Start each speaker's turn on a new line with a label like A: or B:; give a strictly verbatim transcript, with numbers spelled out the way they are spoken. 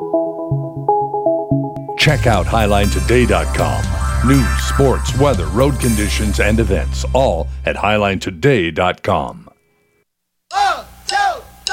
A: Check out highline today dot com. News, sports, weather, road conditions, and events, all at highline today dot com.
B: Uh!